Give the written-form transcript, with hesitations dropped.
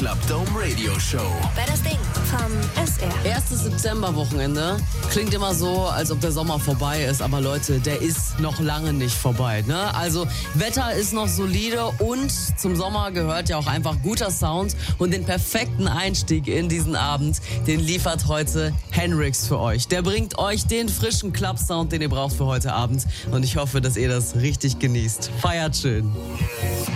Club Dome Radio Show. Wer das Ding vom SR. Erstes Septemberwochenende. Klingt immer so, als ob der Sommer vorbei ist. Aber Leute, der ist noch lange nicht vorbei. Ne? Also Wetter ist noch solide und zum Sommer gehört ja auch einfach guter Sound. Und den perfekten Einstieg in diesen Abend, den liefert heute Henrix für euch. Der bringt euch den frischen Club-Sound, den ihr braucht für heute Abend. Und ich hoffe, dass ihr das richtig genießt. Feiert schön.